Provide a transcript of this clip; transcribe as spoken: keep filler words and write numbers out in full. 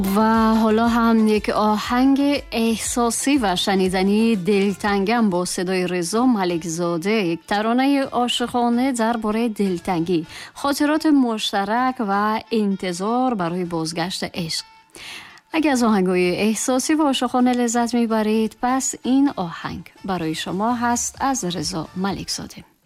و حالا هم یک آهنگ احساسی و شنیدنی دلتنگم با صدای رضا ملکزاده، یک ترانه عاشقانه درباره دلتنگی، خاطرات مشترک و انتظار برای بازگشت عشق. اگر از آهنگ‌های احساسی و عاشقانه لذت میبرید، پس این آهنگ برای شما هست از رضا ملکزاده.